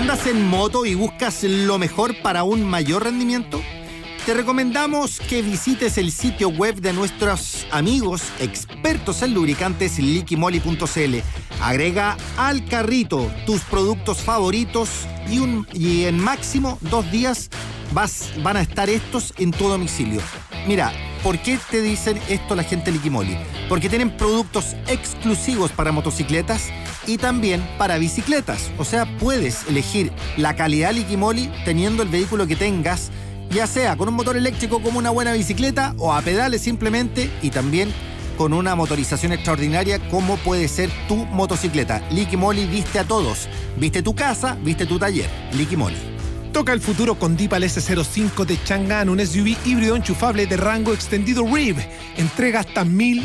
¿Andas en moto y buscas lo mejor para un mayor rendimiento? Te recomendamos que visites el sitio web de nuestros amigos expertos en lubricantes liquimoly.cl. Agrega al carrito tus productos favoritos y en máximo 2 días van a estar estos en tu domicilio. Mira, ¿por qué te dicen esto la gente de Liquimoly? Porque tienen productos exclusivos para motocicletas y también para bicicletas. O sea, puedes elegir la calidad Liquimoly teniendo el vehículo que tengas, ya sea con un motor eléctrico como una buena bicicleta o a pedales simplemente, y también con una motorización extraordinaria como puede ser tu motocicleta. Liquimoly viste a todos. Viste tu casa, viste tu taller. Liquimoly. Toca el futuro con Deepal S05 de Chang'an, un SUV híbrido enchufable de rango extendido REEV. Entrega hasta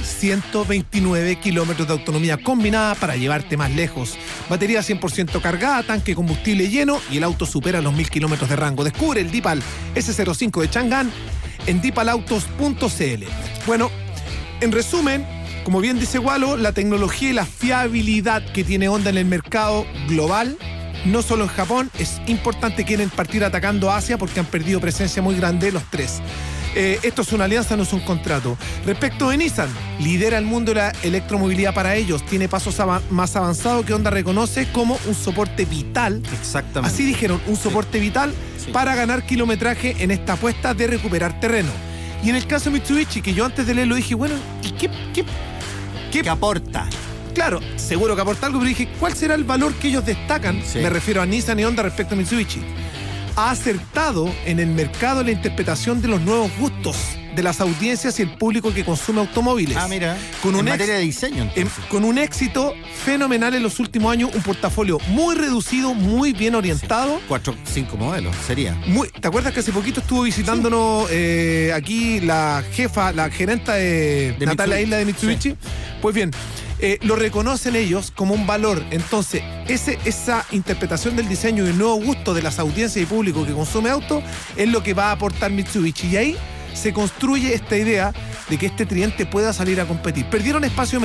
1.129 kilómetros de autonomía combinada para llevarte más lejos. Batería 100% cargada, tanque combustible lleno y el auto supera los 1.000 kilómetros de rango. Descubre el Deepal S05 de Chang'an en deepalautos.cl. Bueno, en resumen, como bien dice Walo, la tecnología y la fiabilidad que tiene Honda en el mercado global, no solo en Japón, es importante. Quieren partir atacando a Asia porque han perdido presencia muy grande los tres. Esto es una alianza, no es un contrato. Respecto de Nissan, lidera el mundo de la electromovilidad para ellos. Tiene pasos más avanzados que Honda reconoce como un soporte vital. Exactamente. Así dijeron, un soporte vital para ganar kilometraje en esta apuesta de recuperar terreno. Y en el caso de Mitsubishi, que yo antes de leerlo dije, bueno, ¿y ¿Qué aporta? Claro, seguro que aporta algo, pero dije, ¿cuál será el valor que ellos destacan? Sí. Me refiero a Nissan y Honda respecto a Mitsubishi. Ha acertado en el mercado la interpretación de los nuevos gustos de las audiencias y el público que consume automóviles. Ah, mira, con en materia de diseño, entonces. Con un éxito fenomenal en los últimos años, un portafolio muy reducido, muy bien orientado. 4, 5 modelos, sería. ¿Te acuerdas que hace poquito estuvo visitándonos aquí la gerenta de Natalia Isla de Mitsubishi? Sí. Pues bien, lo reconocen ellos como un valor. Entonces, esa interpretación del diseño y el nuevo gusto de las audiencias y público que consume auto es lo que va a aportar Mitsubishi. Y ahí se construye esta idea de que este cliente pueda salir a competir. Perdieron espacio